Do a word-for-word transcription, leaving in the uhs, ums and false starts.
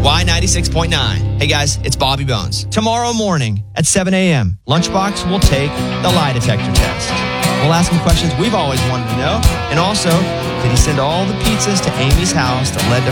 Y ninety-six point nine. Hey guys, it's Bobby Bones. Tomorrow morning at seven a.m., Lunchbox will take the lie detector test. We'll ask him questions we've always wanted to know. And also, did he send all the pizzas to Amy's house that led to